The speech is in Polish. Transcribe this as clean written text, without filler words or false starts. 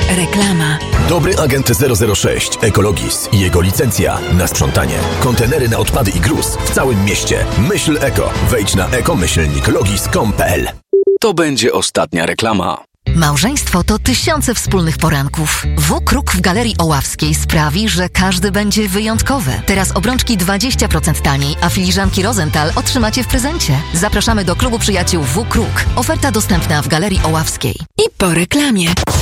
Reklama. Dobry agent 006 Ecologis i jego licencja na sprzątanie. Kontenery na odpady i gruz w całym mieście. Myśl eko. Wejdź na eko-logis.com.pl. To będzie ostatnia reklama. Małżeństwo to tysiące wspólnych poranków. W-Kruk w Galerii Oławskiej sprawi, że każdy będzie wyjątkowy. Teraz obrączki 20% taniej, a filiżanki Rosenthal otrzymacie w prezencie. Zapraszamy do klubu przyjaciół W-Kruk. Oferta dostępna w Galerii Oławskiej. I po reklamie.